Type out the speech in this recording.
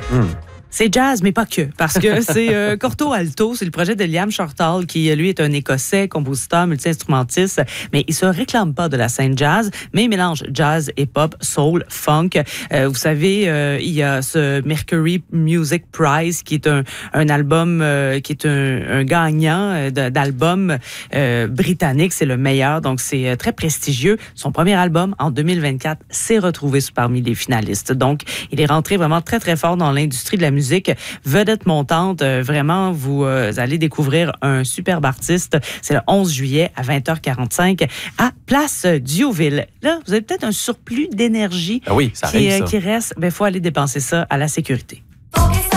C'est jazz, mais pas que, parce que c'est Corto Alto, c'est le projet de Liam Shortall, qui, lui, est un Écossais, compositeur, multi-instrumentiste, mais il se réclame pas de la scène jazz, mais il mélange jazz, hip-hop, soul, funk. Vous savez, il y a ce Mercury Music Prize, qui est un album, qui est un gagnant d'album britannique, c'est le meilleur, donc c'est très prestigieux. Son premier album, en 2024, s'est retrouvé parmi les finalistes. Donc, il est rentré vraiment très, très fort dans l'industrie de la musique. Vedette montante, vraiment, vous allez découvrir un superbe artiste. C'est le 11 juillet à 20h45 à Place Diouville. Là, vous avez peut-être un surplus d'énergie ça arrive, ça. qui reste. Il faut aller dépenser ça à la sécurité.